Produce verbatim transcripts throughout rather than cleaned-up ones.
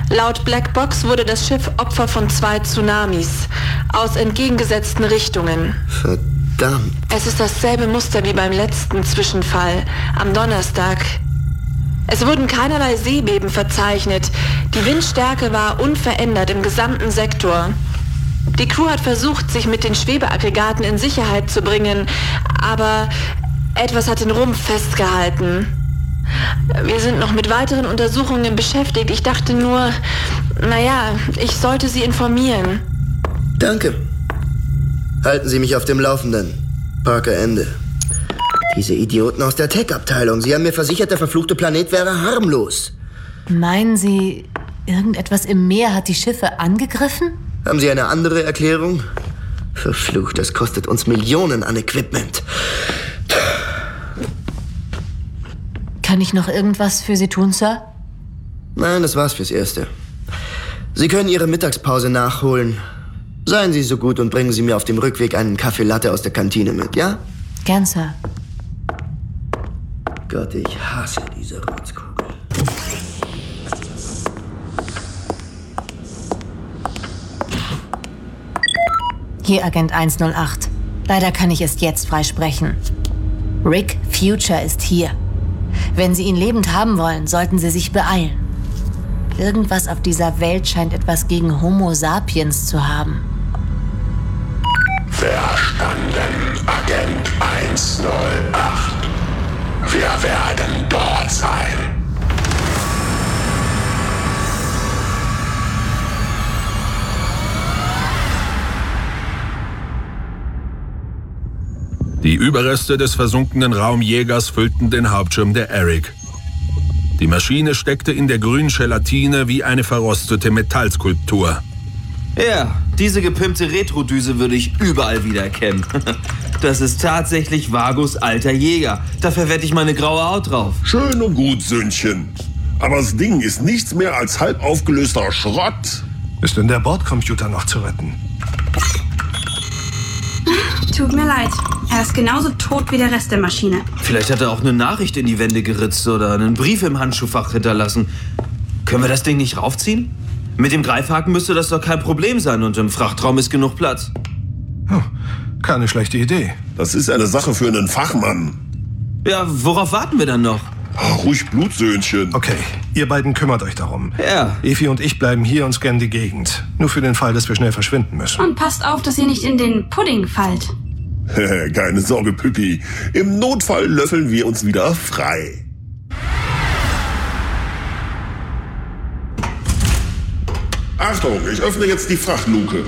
Laut Blackbox wurde das Schiff Opfer von zwei Tsunamis aus entgegengesetzten Richtungen. Verdammt. Es ist dasselbe Muster wie beim letzten Zwischenfall am Donnerstag. Es wurden keinerlei Seebeben verzeichnet. Die Windstärke war unverändert im gesamten Sektor. Die Crew hat versucht, sich mit den Schwebeaggregaten in Sicherheit zu bringen, aber etwas hat den Rumpf festgehalten. Wir sind noch mit weiteren Untersuchungen beschäftigt. Ich dachte nur, naja, ich sollte Sie informieren. Danke. Halten Sie mich auf dem Laufenden. Parker, Ende. Diese Idioten aus der Tech-Abteilung. Sie haben mir versichert, der verfluchte Planet wäre harmlos. Meinen Sie, irgendetwas im Meer hat die Schiffe angegriffen? Haben Sie eine andere Erklärung? Verflucht, das kostet uns Millionen an Equipment. Kann ich noch irgendwas für Sie tun, Sir? Nein, das war's fürs Erste. Sie können Ihre Mittagspause nachholen. Seien Sie so gut und bringen Sie mir auf dem Rückweg einen Kaffee Latte aus der Kantine mit, ja? Gern, Sir. Gott, ich hasse diese Rotzkugel. Hier, Agent eins null acht. Leider kann ich erst jetzt freisprechen. Rick Future ist hier. Wenn Sie ihn lebend haben wollen, sollten Sie sich beeilen. Irgendwas auf dieser Welt scheint etwas gegen Homo sapiens zu haben. Verstanden, Agent eins null acht. Wir werden dort sein. Die Überreste des versunkenen Raumjägers füllten den Hauptschirm der Eric. Die Maschine steckte in der grünen Gelatine wie eine verrostete Metallskulptur. Ja, diese gepimpte Retrodüse würde ich überall wiedererkennen. Das ist tatsächlich Vagos alter Jäger. Da verwette ich meine graue Haut drauf. Schön und gut, Söhnchen. Aber das Ding ist nichts mehr als halb aufgelöster Schrott. Ist denn der Bordcomputer noch zu retten? Tut mir leid. Er ist genauso tot wie der Rest der Maschine. Vielleicht hat er auch eine Nachricht in die Wände geritzt oder einen Brief im Handschuhfach hinterlassen. Können wir das Ding nicht raufziehen? Mit dem Greifhaken müsste das doch kein Problem sein und im Frachtraum ist genug Platz. Hm, keine schlechte Idee. Das ist eine Sache für einen Fachmann. Ja, worauf warten wir dann noch? Ach, ruhig Blut, Söhnchen. Okay, ihr beiden kümmert euch darum. Ja. Efi und ich bleiben hier und scannen die Gegend. Nur für den Fall, dass wir schnell verschwinden müssen. Und passt auf, dass ihr nicht in den Pudding fallt. Keine Sorge, Püppi. Im Notfall löffeln wir uns wieder frei. Achtung, ich öffne jetzt die Frachtluke.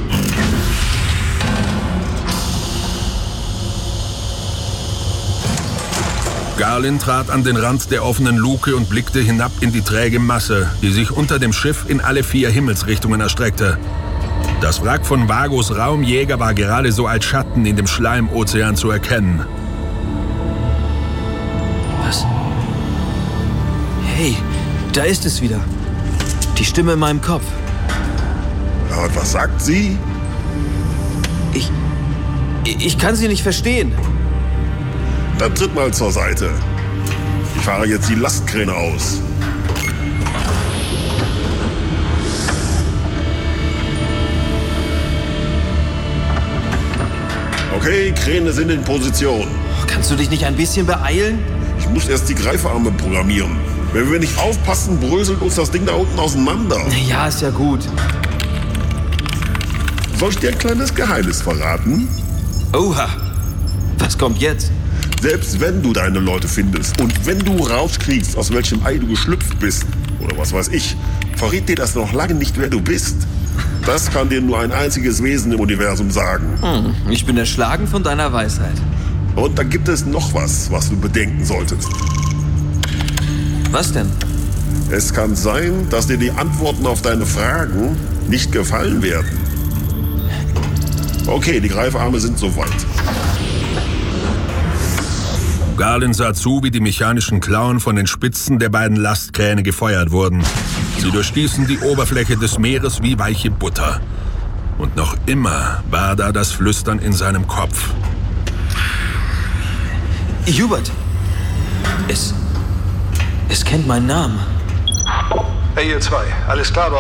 Garlin trat an den Rand der offenen Luke und blickte hinab in die träge Masse, die sich unter dem Schiff in alle vier Himmelsrichtungen erstreckte. Das Wrack von Vagos Raumjäger war gerade so als Schatten in dem Schleimozean zu erkennen. Was? Hey, da ist es wieder. Die Stimme in meinem Kopf. Ja, und was sagt sie? Ich... Ich kann sie nicht verstehen. Dann tritt mal zur Seite. Ich fahre jetzt die Lastkräne aus. Okay, Kräne sind in Position. Kannst du dich nicht ein bisschen beeilen? Ich muss erst die Greifarme programmieren. Wenn wir nicht aufpassen, bröselt uns das Ding da unten auseinander. Ja, ist ja gut. Soll ich dir ein kleines Geheimnis verraten? Oha, was kommt jetzt? Selbst wenn du deine Leute findest und wenn du rauskriegst, aus welchem Ei du geschlüpft bist, oder was weiß ich, verrät dir das noch lange nicht, wer du bist. Das kann dir nur ein einziges Wesen im Universum sagen. Hm, ich bin erschlagen von deiner Weisheit. Und dann gibt es noch was, was du bedenken solltest. Was denn? Es kann sein, dass dir die Antworten auf deine Fragen nicht gefallen werden. Okay, die Greifarme sind soweit. Garlin sah zu, wie die mechanischen Klauen von den Spitzen der beiden Lastkräne gefeuert wurden. Sie durchstießen die Oberfläche des Meeres wie weiche Butter. Und noch immer war da das Flüstern in seinem Kopf. Hubert, es... es kennt meinen Namen. Hey, ihr zwei, alles klar bei